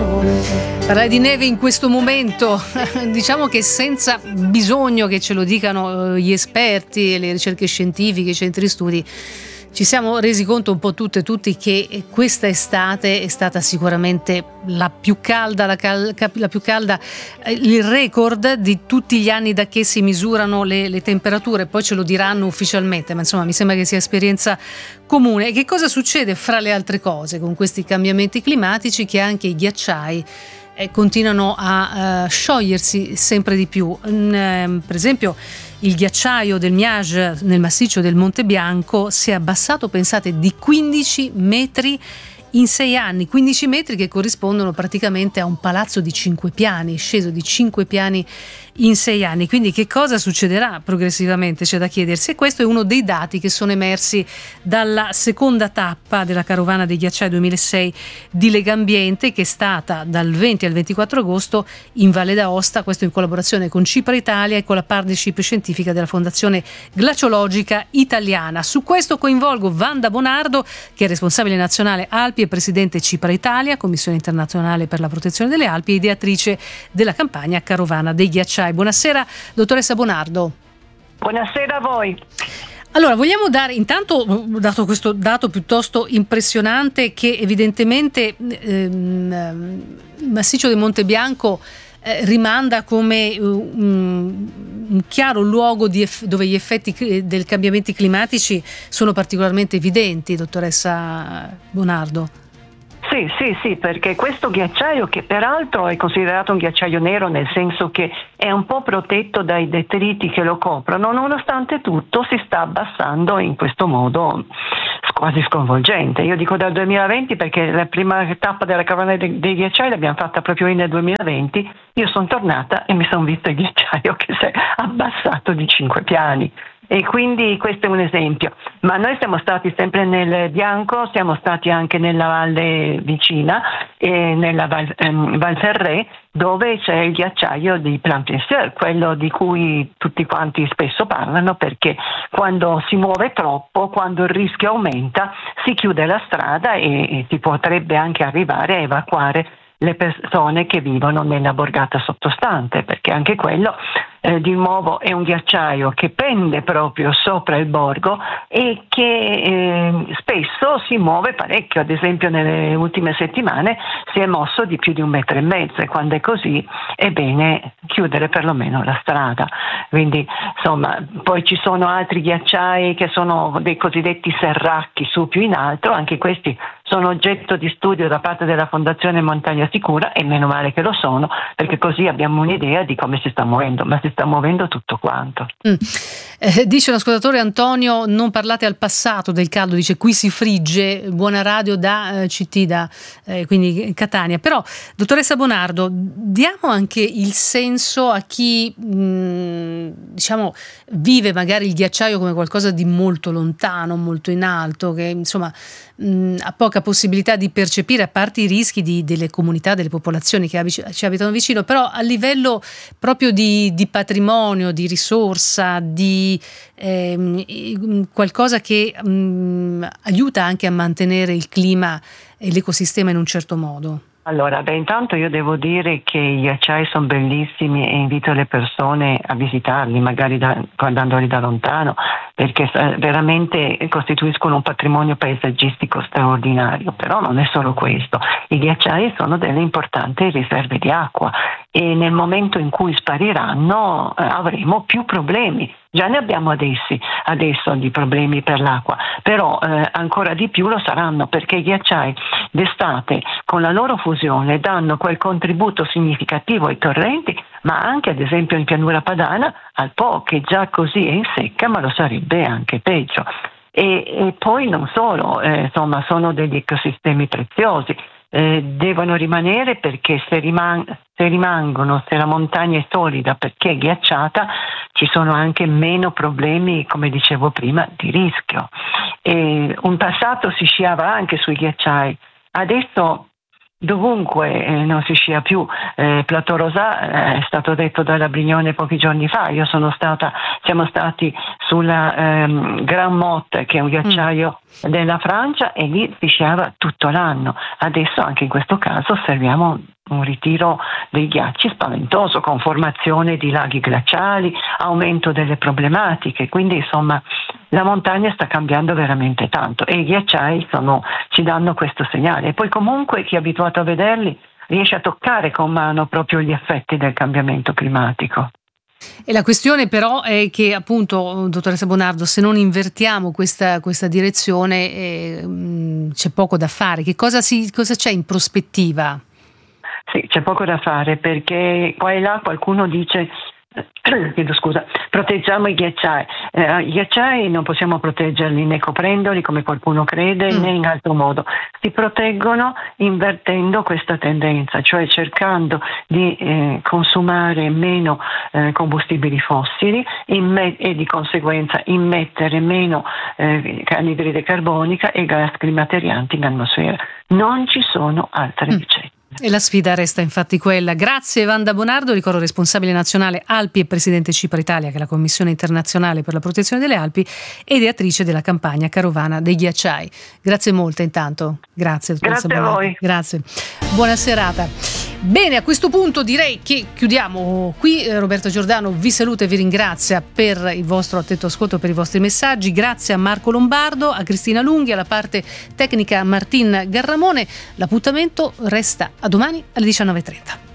Parlare di neve in questo momento, diciamo che senza bisogno che ce lo dicano gli esperti, le ricerche scientifiche, i centri studi, ci siamo resi conto un po' tutte e tutti che questa estate è stata sicuramente la più calda, la più calda, il record di tutti gli anni da che si misurano le temperature. Poi ce lo diranno ufficialmente, ma insomma mi sembra che sia esperienza comune. E che cosa succede fra le altre cose con questi cambiamenti climatici? Che anche i ghiacciai continuano a sciogliersi sempre di più. Per esempio il ghiacciaio del Miage nel massiccio del Monte Bianco si è abbassato, pensate, di 15 metri in 6 anni, 15 metri che corrispondono praticamente a un palazzo di 5 piani, sceso di 5 piani in 6 anni. Quindi che cosa succederà progressivamente? C'è da chiedersi, e questo è uno dei dati che sono emersi dalla seconda tappa della Carovana dei Ghiacciai 2006 di Legambiente, che è stata dal 20 al 24 agosto in Valle d'Aosta, questo in collaborazione con Cipra Italia e con la partnership scientifica della Fondazione Glaciologica Italiana. Su questo coinvolgo Wanda Bonardo, che è responsabile nazionale Alpi e presidente Cipra Italia, Commissione internazionale per la protezione delle Alpi, e ideatrice della campagna Carovana dei Ghiacciai. Buonasera, dottoressa Bonardo. Buonasera a voi. Allora, vogliamo dare, intanto, dato questo dato piuttosto impressionante, che evidentemente il massiccio del Monte Bianco rimanda come un chiaro luogo dove gli effetti dei cambiamenti climatici sono particolarmente evidenti, dottoressa Bonardo. Sì, perché questo ghiacciaio, che peraltro è considerato un ghiacciaio nero nel senso che è un po' protetto dai detriti che lo coprono, nonostante tutto si sta abbassando in questo modo quasi sconvolgente. Io dico dal 2020 perché la prima tappa della Carovana dei Ghiacciai l'abbiamo fatta proprio nel 2020. Io sono tornata e mi sono visto il ghiacciaio che si è abbassato di 5 piani. E quindi questo è un esempio, ma noi siamo stati sempre nel Bianco, siamo stati anche nella valle vicina, nella Val Ferret, dove c'è il ghiacciaio di Plain-Pincieux, quello di cui tutti quanti spesso parlano, perché quando si muove troppo, quando il rischio aumenta, si chiude la strada e si potrebbe anche arrivare a evacuare le persone che vivono nella borgata sottostante, perché anche quello di nuovo è un ghiacciaio che pende proprio sopra il borgo e che spesso si muove parecchio. Ad esempio nelle ultime settimane si è mosso di più di 1,5 metri, e quando è così è bene chiudere perlomeno la strada. Quindi insomma, poi ci sono altri ghiacciai che sono dei cosiddetti serracchi su più in alto, anche questi sono oggetto di studio da parte della Fondazione Montagna Sicura, e meno male che lo sono, perché così abbiamo un'idea di come si sta muovendo, ma si sta muovendo tutto quanto. Dice un ascoltatore, Antonio, non parlate al passato del caldo, dice qui si frigge, buona radio da CT, quindi Catania. Però, dottoressa Bonardo, diamo anche il senso a chi diciamo vive magari il ghiacciaio come qualcosa di molto lontano, molto in alto, che insomma ha poca possibilità di percepire, a parte i rischi delle comunità, delle popolazioni che ci abitano vicino, però a livello proprio di patrimonio, di risorsa, di qualcosa che aiuta anche a mantenere il clima e l'ecosistema in un certo modo. Allora, intanto io devo dire che i ghiacciai sono bellissimi e invito le persone a visitarli, magari guardandoli da lontano, perché veramente costituiscono un patrimonio paesaggistico straordinario. Però non è solo questo, i ghiacciai sono delle importanti riserve di acqua e nel momento in cui spariranno avremo più problemi. Già ne abbiamo adesso di problemi per l'acqua, però ancora di più lo saranno, perché i ghiacciai d'estate con la loro fusione danno quel contributo significativo ai torrenti, ma anche ad esempio in pianura padana al Po, che già così è in secca, ma lo sarebbe anche peggio. E poi non solo, insomma sono degli ecosistemi preziosi. Devono rimanere, perché se rimangono, se la montagna è solida perché è ghiacciata, ci sono anche meno problemi, come dicevo prima, di rischio. Un passato si sciava anche sui ghiacciai, adesso dovunque non si scia più. Plateau Rosat è stato detto dalla Brignone pochi giorni fa. Siamo stati sulla Grand Motte, che è un ghiacciaio della Francia, e lì si sciava tutto l'anno. Adesso anche in questo caso osserviamo un ritiro dei ghiacci spaventoso, con formazione di laghi glaciali, aumento delle problematiche, quindi insomma la montagna sta cambiando veramente tanto e i ghiacciai ci danno questo segnale. E poi comunque chi è abituato a vederli riesce a toccare con mano proprio gli effetti del cambiamento climatico. E la questione però è che, appunto, dottoressa Bonardo, se non invertiamo questa direzione c'è poco da fare. Cosa c'è in prospettiva? Sì, c'è poco da fare, perché qua e là qualcuno dice proteggiamo i ghiacciai. I ghiacciai non possiamo proteggerli né coprendoli, come qualcuno crede, né in altro modo. Si proteggono invertendo questa tendenza, cioè cercando di consumare meno combustibili fossili e di conseguenza immettere meno anidride carbonica e gas climaterianti in atmosfera. Non ci sono altre ricette. E la sfida resta infatti quella. Grazie Wanda Bonardo, ricordo responsabile nazionale Alpi e presidente Cipro Italia, che è la Commissione internazionale per la protezione delle Alpi, e ideatrice della campagna Carovana dei Ghiacciai. Grazie molte intanto. Grazie a voi. Grazie. Buona serata. Bene, a questo punto direi che chiudiamo qui. Roberto Giordano vi saluta e vi ringrazia per il vostro attento ascolto, per i vostri messaggi. Grazie a Marco Lombardo, a Cristina Lunghi, alla parte tecnica Martin Garramone. L'appuntamento resta a domani alle 19:30.